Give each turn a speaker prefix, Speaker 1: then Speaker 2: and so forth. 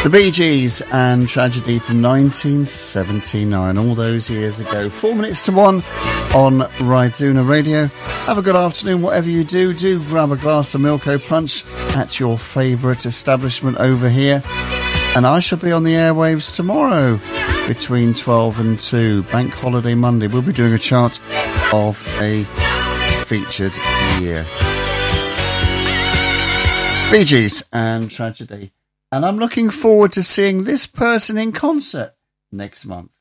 Speaker 1: The Bee Gees and Tragedy from 1979, all those years ago. 4 minutes to 1 on Ryduna Radio. Have a good afternoon, whatever you do. Do grab a glass of Milko Punch at your favourite establishment over here. And I shall be on the airwaves tomorrow between 12 and 2, Bank Holiday Monday. We'll be doing a chart of a featured year. Bee Gees and Tragedy. And I'm looking forward to seeing this person in concert next month.